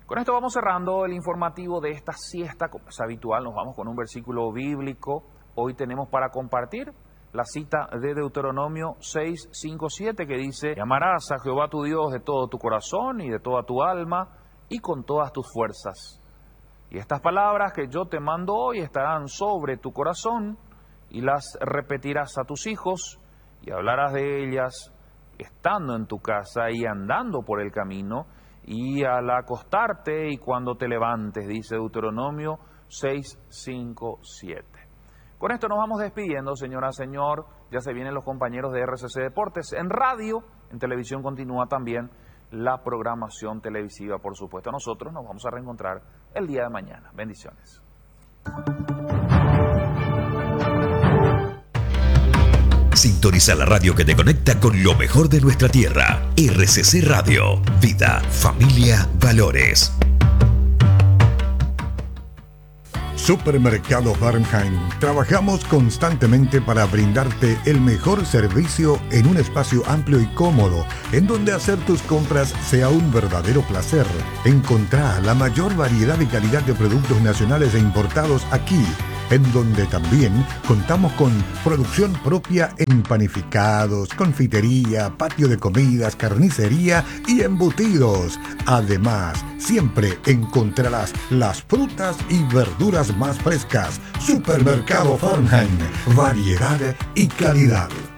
Con esto vamos cerrando el informativo de esta siesta. Como es habitual, nos vamos con un versículo bíblico. Hoy tenemos para compartir la cita de Deuteronomio 6, 5, 7, que dice: y amarás a Jehová tu Dios de todo tu corazón y de toda tu alma y con todas tus fuerzas. Y estas palabras que yo te mando hoy estarán sobre tu corazón, y las repetirás a tus hijos, y hablarás de ellas estando en tu casa y andando por el camino, y al acostarte y cuando te levantes, dice Deuteronomio 6, 5, 7. Con esto nos vamos despidiendo, señora, señor. Ya se vienen los compañeros de RCC Deportes. En radio, en televisión continúa también la programación televisiva, por supuesto. Nosotros nos vamos a reencontrar el día de mañana. Bendiciones. Sintoniza la radio que te conecta con lo mejor de nuestra tierra. RCC Radio. Vida, familia, valores. Supermercado Farmheim. Trabajamos constantemente para brindarte el mejor servicio en un espacio amplio y cómodo, en donde hacer tus compras sea un verdadero placer. Encontrá la mayor variedad y calidad de productos nacionales e importados aquí, en donde también contamos con producción propia en panificados, confitería, patio de comidas, carnicería y embutidos. Además, siempre encontrarás las frutas y verduras más frescas. Supermercado Farmheim, variedad y calidad.